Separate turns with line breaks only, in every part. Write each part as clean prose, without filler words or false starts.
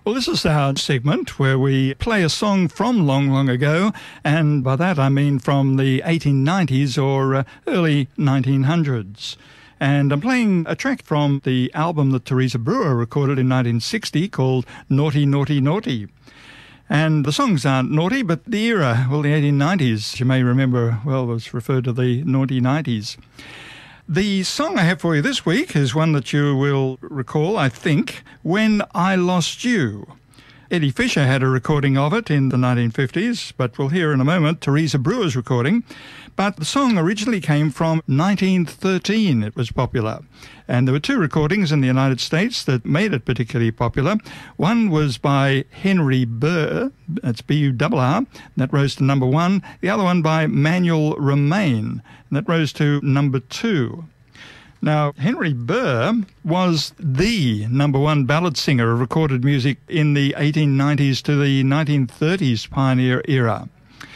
Well, this is our segment where we play a song from long, long ago, and by that I mean from the 1890s or early 1900s. And I'm playing a track from the album that Teresa Brewer recorded in 1960 called Naughty, Naughty, Naughty. And the songs aren't naughty, but the era, well, the 1890s, you may remember, well, was referred to the naughty 90s. The song I have for you this week is one that you will recall, I think, When I Lost You. Eddie Fisher had a recording of it in the 1950s, but we'll hear in a moment Teresa Brewer's recording. But the song originally came from 1913. It was popular. And there were two recordings in the United States that made it particularly popular. One was by Henry Burr, that's B-U-R-R, that rose to number 1. The other one by Manuel Romain, and that rose to number 2. Now, Henry Burr was the number 1 ballad singer of recorded music in the 1890s to the 1930s pioneer era.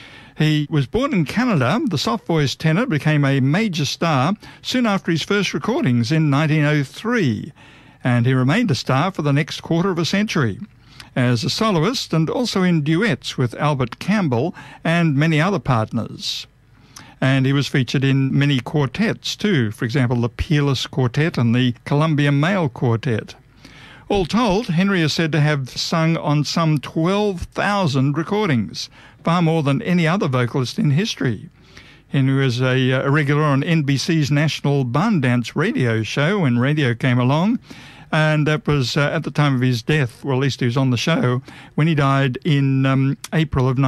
He was born in Canada. The soft-voiced tenor became a major star soon after his first recordings in 1903, and he remained a star for the next quarter of a century as a soloist and also in duets with Albert Campbell and many other partners. And he was featured in many quartets too, for example, the Peerless Quartet and the Columbia Male Quartet. All told, Henry is said to have sung on some 12,000 recordings, far more than any other vocalist in history. Henry was a regular on NBC's National Barn Dance radio show when radio came along, and that was at the time of his death, or at least he was on the show, when he died in April of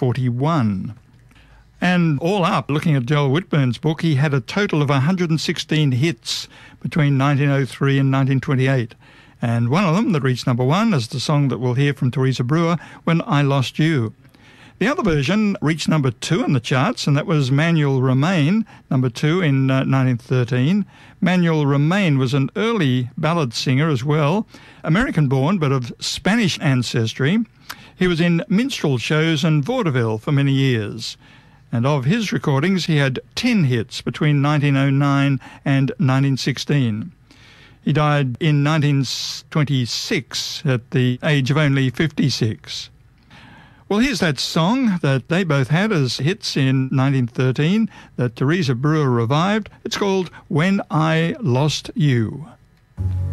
1941. And all up, looking at Joel Whitburn's book, he had a total of 116 hits between 1903 and 1928. And one of them that reached number 1 is the song that we'll hear from Teresa Brewer, When I Lost You. The other version reached number 2 in the charts, and that was Manuel Romain, number 2 in 1913. Manuel Romain was an early ballad singer as well, American-born but of Spanish ancestry. He was in minstrel shows and vaudeville for many years. And of his recordings, he had 10 hits between 1909 and 1916. He died in 1926 at the age of only 56. Well, here's that song that they both had as hits in 1913 that Teresa Brewer revived. It's called When I Lost You.